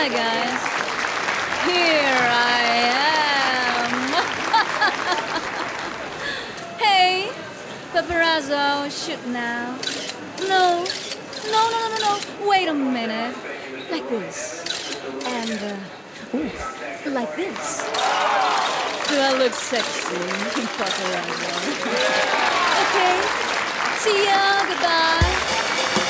Hi guys, here I am. Hey, paparazzo, shoot now. No, wait a minute. Like this. And, like this. Do I look sexy, paparazzo? Okay, see ya, goodbye.